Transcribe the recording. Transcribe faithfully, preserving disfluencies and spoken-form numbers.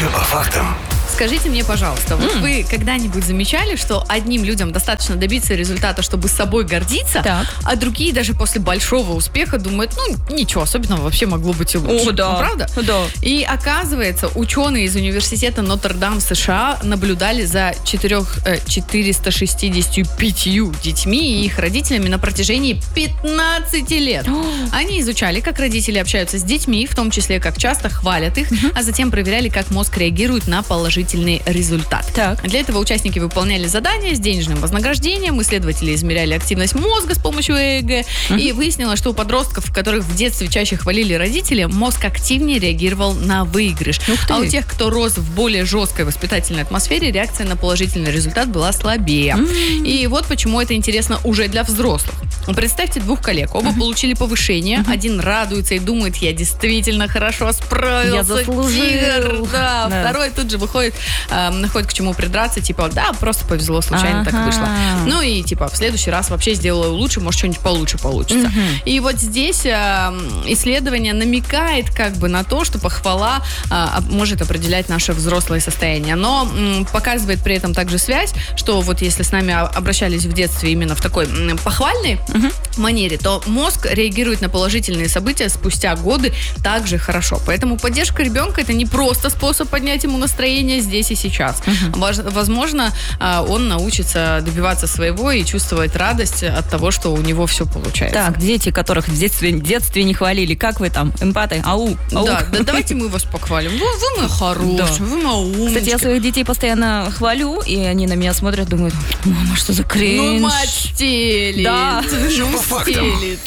Еще по фактам. Скажите мне, пожалуйста, вот М. вы когда-нибудь замечали, что одним людям достаточно добиться результата, чтобы с собой гордиться, Так. а другие даже после большого успеха думают, ну, ничего особенного вообще могло быть и лучше. О, да. Ну, правда? Да. И оказывается, ученые из университета Нотр-Дам США наблюдали за четырех, э, четырёхсот шестьюдесятью пятью детьми и их родителями на протяжении пятнадцати лет. Они изучали, как родители общаются с детьми, в том числе, как часто хвалят их, а затем проверяли, как мозг реагирует на положительный результат. Так. Для этого участники выполняли задания с денежным вознаграждением, исследователи измеряли активность мозга с помощью ЭЭГ, и выяснилось, что у подростков, которых в детстве чаще хвалили родители, мозг активнее реагировал на выигрыш. Ух ты. А у тех, кто рос в более жесткой воспитательной атмосфере, реакция на положительный результат была слабее. И вот почему это интересно уже для взрослых. Представьте двух коллег. Оба получили повышение. Один радуется и думает, я действительно хорошо справился. Я заслужил. Тигр. Да. Да. Второй тут же выходит, э, находит к чему придраться, типа, да, просто повезло, случайно так Ага. вышло. Ну и типа в следующий раз вообще сделаю лучше, может что-нибудь получше получится. И вот здесь э, исследование намекает как бы на то, что похвала э, может определять наше взрослое состояние. Но м, показывает при этом также связь, что вот если с нами а- обращались в детстве именно в такой м, похвальной манере, то мозг реагирует на положительные события спустя годы также хорошо. Поэтому поддержка ребенка — это не просто способ поднять ему настроение здесь и сейчас. Вож- Возможно, а, он научится добиваться своего и чувствовать радость от того, что у него все получается. Так, дети, которых в детстве, в детстве не хвалили, как вы там, эмпаты? Ау, ау. Да, да, давайте мы вас похвалим. Вы, вы мой хороший, Да. вы мои умнички. Кстати, я своих детей постоянно хвалю, и они на меня смотрят, думают, мама, что за кринж? Ну, мать стелит. Да. Ну, По фактам. стелит.